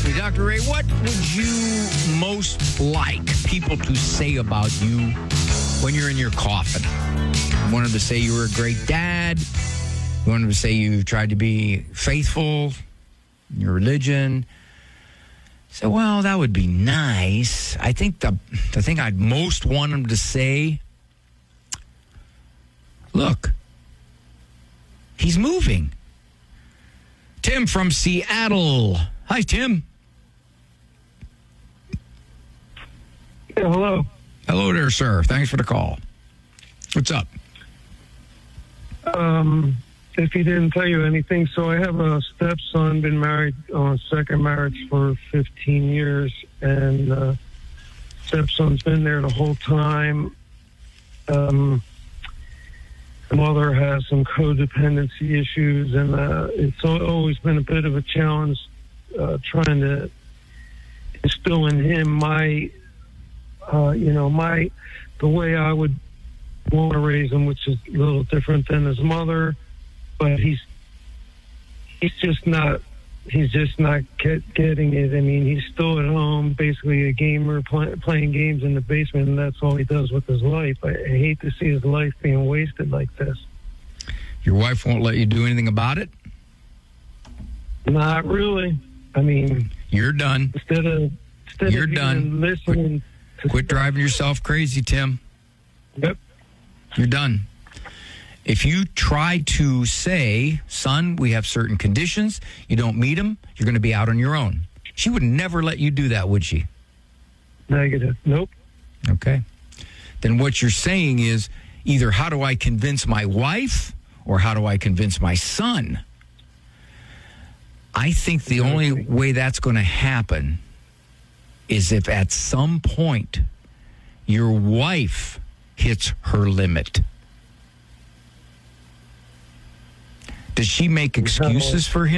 me, Dr. Ray, what would you most like people to say about you when you're in your coffin? You want them to say you were a great dad. You want them to say you tried to be faithful in your religion. So, well, that would be nice. I think the thing I'd most want them to say, look, he's moving. Tim from Seattle. Hi, Tim. Yeah, hello. Hello there, sir. Thanks for the call. What's up? If he didn't tell you anything, so I have a stepson, been married on second marriage for 15 years, and stepson's been there the whole time. The mother has some codependency issues, and it's always been a bit of a challenge trying to instill in him the way I would want to raise him, which is a little different than his mother. But he's just not getting it. I mean, he's still at home, basically a gamer, playing games in the basement, and that's all he does with his life. I hate to see his life being wasted like this. Your wife won't let you do anything about it? Not really. I mean, you're done. Instead of done. Listening. Quit driving yourself crazy, Tim. Yep. You're done. If you try to say, son, we have certain conditions, you don't meet them, you're going to be out on your own. She would never let you do that, would she? Negative. Nope. Okay. Then what you're saying is either how do I convince my wife or how do I convince my son? I think the only way that's going to happen is if at some point your wife hits her limit. Does she make excuses for him?